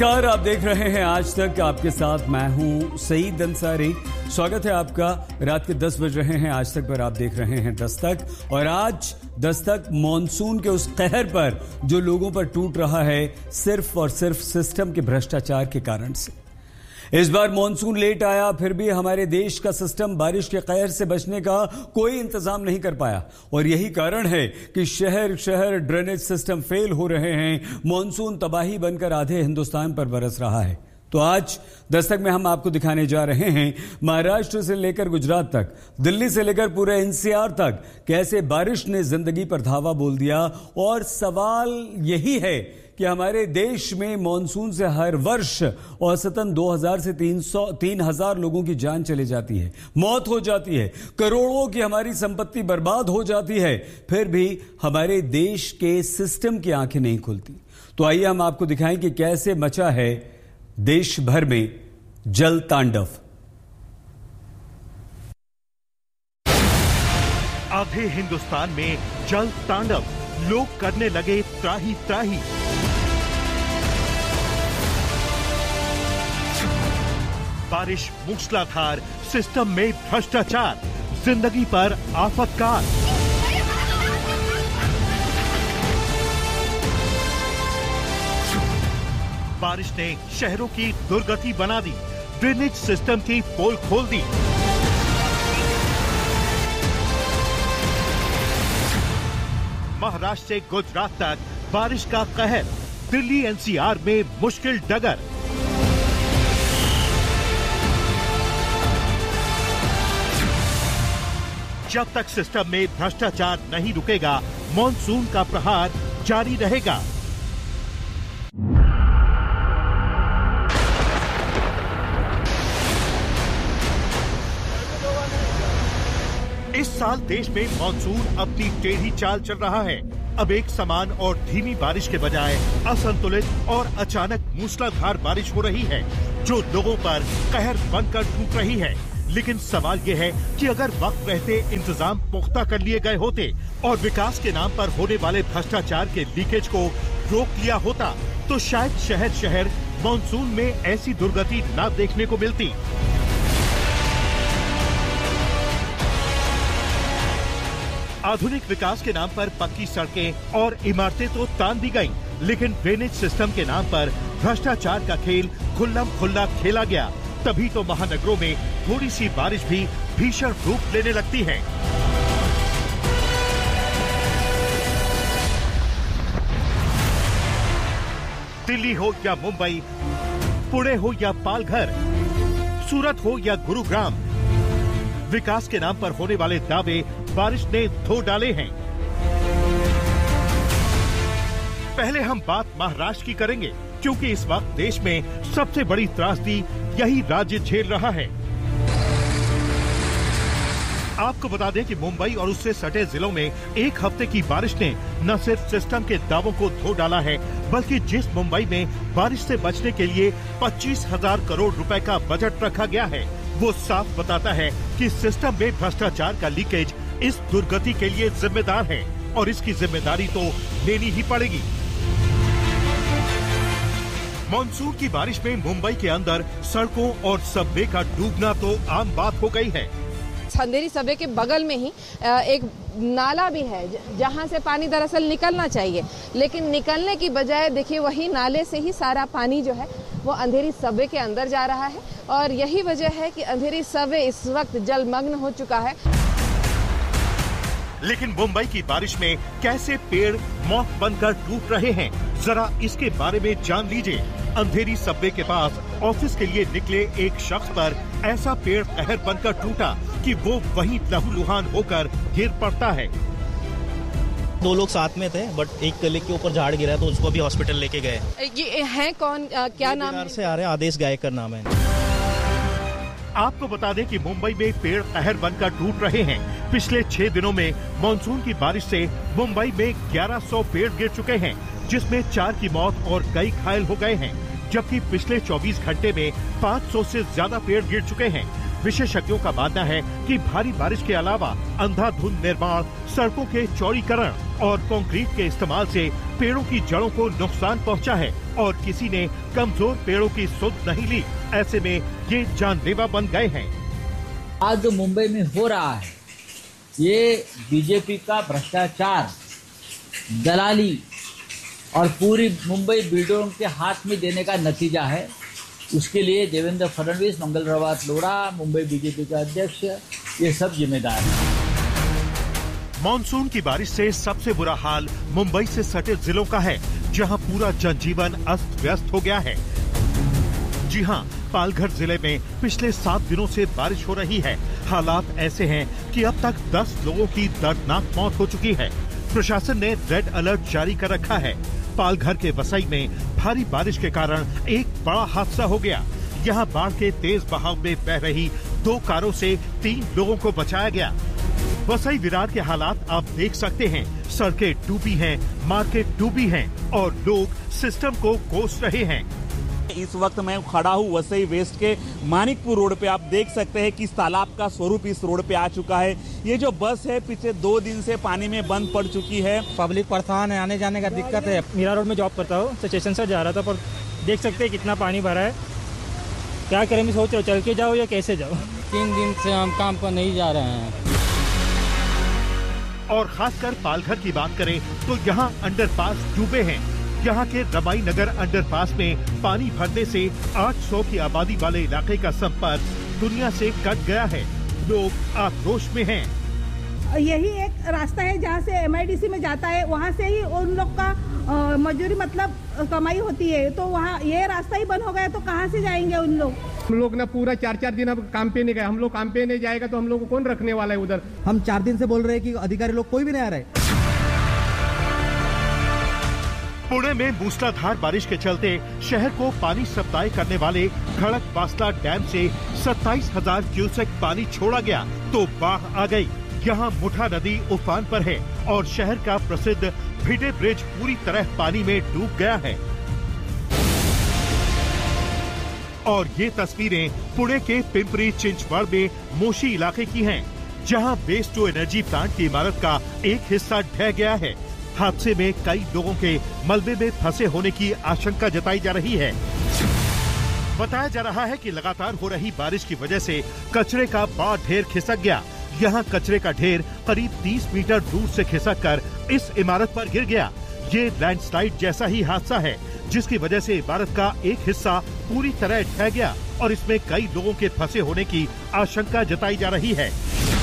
नमस्कार, आप देख रहे हैं आज तक। आपके साथ मैं हूं सईद अंसारी। स्वागत है आपका। रात के 10 बज रहे हैं आज तक पर। आप देख रहे हैं दस्तक, और आज दस्तक मॉनसून के उस कहर पर जो लोगों पर टूट रहा है सिर्फ और सिर्फ सिस्टम के भ्रष्टाचार के कारण से। इस बार मॉनसून लेट आया, फिर भी हमारे देश का सिस्टम बारिश के कहर से बचने का कोई इंतजाम नहीं कर पाया, और यही कारण है कि शहर शहर ड्रेनेज सिस्टम फेल हो रहे हैं। मॉनसून तबाही बनकर आधे हिंदुस्तान पर बरस रहा है। तो आज दस्तक में हम आपको दिखाने जा रहे हैं महाराष्ट्र से लेकर गुजरात तक, दिल्ली से लेकर पूरे एनसीआर तक कैसे बारिश ने जिंदगी पर धावा बोल दिया। और सवाल यही है कि हमारे देश में मॉनसून से हर वर्ष औसतन 2000 से 3000 लोगों की जान चली जाती है, मौत हो जाती है, करोड़ों की हमारी संपत्ति बर्बाद हो जाती है, फिर भी हमारे देश के सिस्टम की आंखें नहीं खुलती। तो आइए हम आपको दिखाएं कि कैसे मचा है देश भर में जल तांडव। आधे हिंदुस्तान में जल तांडव, लोग करने लगे त्राही त्राही। बारिश मूसलाधार, सिस्टम में भ्रष्टाचार, जिंदगी पर आफतकाल। बारिश ने शहरों की दुर्गति बना दी, ड्रेनेज सिस्टम की पोल खोल दी। महाराष्ट्र से गुजरात तक बारिश का कहर, दिल्ली एनसीआर में मुश्किल डगर। जब तक सिस्टम में भ्रष्टाचार नहीं रुकेगा, मॉनसून का प्रहार जारी रहेगा। इस साल देश में मॉनसून अपनी टेढ़ी चाल चल रहा है। अब एक समान और धीमी बारिश के बजाय असंतुलित और अचानक मूसलाधार बारिश हो रही है, जो लोगों पर कहर बनकर टूट रही है। लेकिन सवाल ये है कि अगर वक्त रहते इंतजाम पुख्ता कर लिए गए होते और विकास के नाम पर होने वाले भ्रष्टाचार के लीकेज को रोक लिया होता, तो शायद शहर शहर मॉनसून में ऐसी दुर्गति न देखने को मिलती। आधुनिक विकास के नाम पर पक्की सड़कें और इमारतें तो तान दी गईं, लेकिन ड्रेनेज सिस्टम के नाम पर भ्रष्टाचार का खेल खुल्लम खुल्ला खेला गया। तभी तो महानगरों में थोड़ी सी बारिश भी भीषण रूप लेने लगती है। दिल्ली हो या मुंबई, पुणे हो या पालघर, सूरत हो या गुरुग्राम, विकास के नाम पर होने वाले दावे बारिश ने धो डाले हैं। पहले हम बात महाराष्ट्र की करेंगे, क्योंकि इस वक्त देश में सबसे बड़ी त्रासदी यही राज्य झेल रहा है। आपको बता दें कि मुंबई और उससे सटे जिलों में एक हफ्ते की बारिश ने न सिर्फ सिस्टम के दावों को धो डाला है, बल्कि जिस मुंबई में बारिश से बचने के लिए 25,000 करोड़ रुपए का बजट रखा गया है, वो साफ बताता है कि सिस्टम में भ्रष्टाचार का लीकेज इस दुर्गति के लिए जिम्मेदार है, और इसकी जिम्मेदारी तो लेनी ही पड़ेगी। मॉनसून की बारिश में मुंबई के अंदर सड़कों और सबवे का डूबना तो आम बात हो गई है। अंधेरी सबवे के बगल में ही एक नाला भी है, जहां से पानी दरअसल निकलना चाहिए, लेकिन निकलने की बजाय देखिए वही नाले से ही सारा पानी जो है वो अंधेरी सबवे के अंदर जा रहा है, और यही वजह है कि अंधेरी सबवे इस वक्त जलमग्न हो चुका है। लेकिन मुंबई की बारिश में कैसे पेड़ मौत बनकर टूट रहे हैं, जरा इसके बारे में जान लीजिए। अंधेरी सबवे के पास ऑफिस के लिए निकले एक शख्स पर ऐसा पेड़ कहर बनकर टूटा कि वो वहीं लहूलुहान होकर गिर पड़ता है। 2 लोग साथ में थे, बट एक कलीग के ऊपर झाड़ गिरा तो उसको भी हॉस्पिटल लेके गए। ये है कौन, क्या नाम है? से आ रहे, आदेश गायकर नाम है। आपको बता दें कि मुंबई में पेड़ कहर बनकर टूट रहे हैं। पिछले 6 दिनों में मानसून की बारिश से मुंबई में 1100 पेड़ गिर चुके हैं, जिसमें 4 की मौत और कई घायल हो गए हैं, जबकि पिछले 24 घंटे में 500 से ज्यादा पेड़ गिर चुके हैं। विशेषज्ञों का मानना है कि भारी बारिश के अलावा अंधाधुंध निर्माण, सड़कों के चौड़ीकरण और कंक्रीट के इस्तेमाल से पेड़ों की जड़ों को नुकसान पहुंचा है और किसी ने कमजोर पेड़ों की सुध नहीं ली। ऐसे में ये जानलेवा बन गए हैं। आज जो मुंबई में हो रहा है ये बीजेपी का भ्रष्टाचार, दलाली और पूरी मुंबई बिल्डरों के हाथ में देने का नतीजा है। उसके लिए देवेंद्र फडणवीस, मंगल प्रभात लोढ़ा, मुंबई बीजेपी का अध्यक्ष, ये सब जिम्मेदार हैं। मॉनसून की बारिश से सबसे बुरा हाल मुंबई से सटे जिलों का है, जहां पूरा जनजीवन अस्त व्यस्त हो गया है। जी हां, पालघर जिले में पिछले 7 दिनों से बारिश हो रही है। हालात ऐसे हैं कि अब तक 10 लोगों की दर्दनाक मौत हो चुकी है। प्रशासन ने रेड अलर्ट जारी कर रखा है। पालघर के वसई में भारी बारिश के कारण एक बड़ा हादसा हो गया। यहां बाढ़ के तेज बहाव में बह रही 2 कारों से 3 लोगों को बचाया गया। वसई विरार के हालात आप देख सकते हैं। सड़कें डूबी हैं, मार्केट डूबी हैं और लोग सिस्टम को कोस रहे हैं। इस वक्त मैं खड़ा हूँ वसई वेस्ट के मानिकपुर रोड पे। आप देख सकते हैं कि तालाब का स्वरूप इस रोड पे आ चुका है। ये जो बस है पिछले 2 दिन से पानी में बंद पड़ चुकी है। पब्लिक परेशान है, आने जाने का दिक्कत है। मीरा रोड में जॉब करता हूँ, स्टेशन से जा रहा था, पर देख सकते हैं कितना पानी भरा है। क्या करें, मैं सोच रहा हूँ चल के जाओ या कैसे जाओ। 3 दिन से हम काम पर नहीं जा रहे हैं। और खासकर पालघर की बात करें तो यहाँ अंडरपास डूबे हैं। यहाँ के रमाई नगर अंडरपास में पानी भरने से 800 की आबादी वाले इलाके का संपर्क दुनिया से कट गया है। लोग आक्रोश में हैं। यही एक रास्ता है जहाँ से MIDC में जाता है, वहाँ से ही उन लोग का मजदूरी मतलब कमाई होती है। तो वहाँ ये रास्ता ही बंद हो गया तो कहाँ से जाएंगे उन लोग। हम लोग ना पूरा 4-4 दिन अब काम पे नहीं गए। हम लोग काम पे नहीं जाएगा तो हम लोग को कौन रखने वाला है उधर। हम 4 दिन से बोल रहे हैं कि अधिकारी लोग कोई भी नहीं आ रहे। पुणे में मूसलाधार बारिश के चलते शहर को पानी सप्लाई करने वाले खड़कवासला डैम से 27,000 क्यूसेक पानी छोड़ा गया तो बाढ़ आ गई। यहाँ मुठा नदी उफान पर है और शहर का प्रसिद्ध भिडे ब्रिज पूरी तरह पानी में डूब गया है। और ये तस्वीरें पुणे के पिंपरी चिंचवड़ में मोशी इलाके की हैं, जहाँ वेस्ट टू एनर्जी प्लांट की इमारत का एक हिस्सा ढह गया है। हादसे में कई लोगों के मलबे में फंसे होने की आशंका जताई जा रही है। बताया जा रहा है कि लगातार हो रही बारिश की वजह से कचरे का बड़ा ढेर खिसक गया। यहाँ कचरे का ढेर करीब 30 मीटर दूर से खिसक कर इस इमारत पर गिर गया। ये लैंडस्लाइड जैसा ही हादसा है, जिसकी वजह से इमारत का एक हिस्सा पूरी तरह ढह गया और इसमें कई लोगों के फंसे होने की आशंका जताई जा रही है।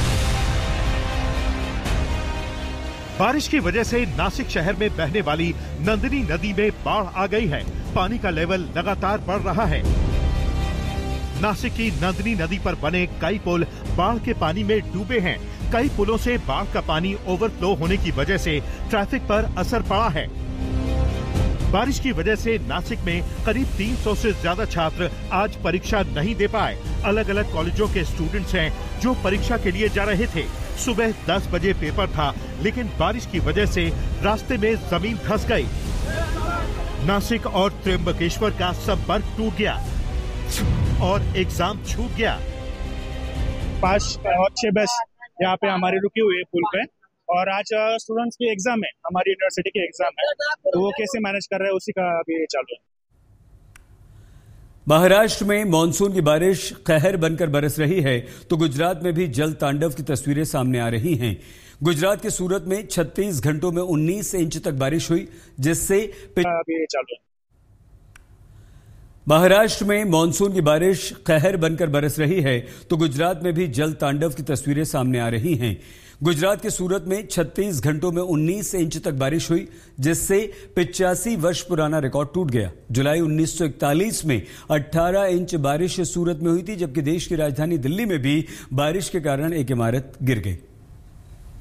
बारिश की वजह से नासिक शहर में बहने वाली नंदिनी नदी में बाढ़ आ गई है। पानी का लेवल लगातार बढ़ रहा है। नासिक की नंदिनी नदी पर बने कई पुल बाढ़ के पानी में डूबे हैं। कई पुलों से बाढ़ का पानी ओवरफ्लो होने की वजह से ट्रैफिक पर असर पड़ा है। बारिश की वजह से नासिक में करीब 300 से ज्यादा छात्र आज परीक्षा नहीं दे पाए। अलग अलग कॉलेजों के स्टूडेंट्स हैं जो परीक्षा के लिए जा रहे थे। सुबह 10 बजे पेपर था, लेकिन बारिश की वजह से रास्ते में जमीन धंस गई। नासिक और त्र्यंबकेश्वर का संपर्क टूट गया और एग्जाम छूट गया। 5 और 6 बस यहाँ पे हमारी रुकी हुई है पुल पे, और आज स्टूडेंट्स की एग्जाम है, हमारी यूनिवर्सिटी की एग्जाम है, तो वो कैसे मैनेज कर रहे हैं उसी का अभी चालू है। महाराष्ट्र में मानसून की बारिश कहर बनकर बरस रही है तो गुजरात में भी जल तांडव की तस्वीरें सामने आ रही हैं। गुजरात के सूरत में 36 घंटों में 19 इंच तक बारिश हुई, जिससे अभी चालू है। महाराष्ट्र में मानसून की बारिश कहर बनकर बरस रही है तो गुजरात में भी जल तांडव की तस्वीरें सामने आ रही हैं। गुजरात के सूरत में 36 घंटों में 19 इंच तक बारिश हुई, जिससे 85 वर्ष पुराना रिकॉर्ड टूट गया। जुलाई 1941 में 18 इंच बारिश सूरत में हुई थी, जबकि देश की राजधानी दिल्ली में भी बारिश के कारण एक इमारत गिर गई।